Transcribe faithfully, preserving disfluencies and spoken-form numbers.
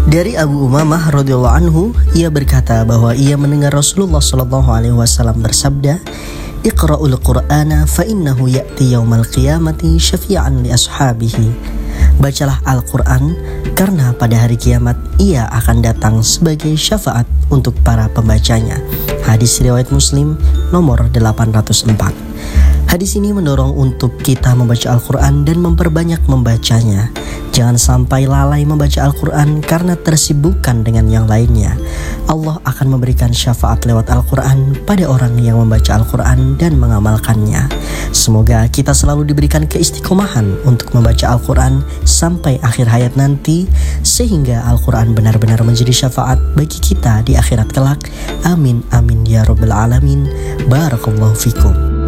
Dari Abu Umamah radhiyallahu anhu, ia berkata bahwa ia mendengar Rasulullah shallallahu alaihi wasallam bersabda, "Iqra'ul Qur'ana fa innahu ya'ti yaumal qiyamati syafi'an li ashabihi." Bacalah Al-Quran karena pada hari kiamat ia akan datang sebagai syafaat untuk para pembacanya. Hadis riwayat Muslim nomor delapan ratus empat. Hadis ini mendorong untuk kita membaca Al-Quran dan memperbanyak membacanya. Jangan sampai lalai membaca Al-Quran karena tersibukkan dengan yang lainnya. Allah akan memberikan syafaat lewat Al-Quran pada orang yang membaca Al-Quran dan mengamalkannya. Semoga kita selalu diberikan keistiqomahan untuk membaca Al-Quran sampai akhir hayat nanti, sehingga Al-Quran benar-benar menjadi syafaat bagi kita di akhirat kelak. Amin amin ya rabbal alamin. Barakallahu fikum.